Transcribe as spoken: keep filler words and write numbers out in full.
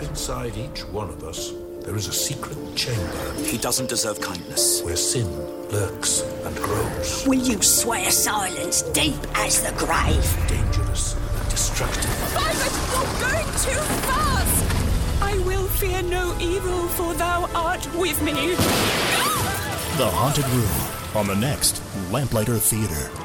Deep inside each one of us, there is a secret chamber. He doesn't deserve kindness. Where sin lurks and grows. Will you swear silence deep as the grave? Dangerous and destructive. Violet, you're going too fast! I will fear no evil, for thou art with me. The Haunted Room on the next Lamplighter Theater.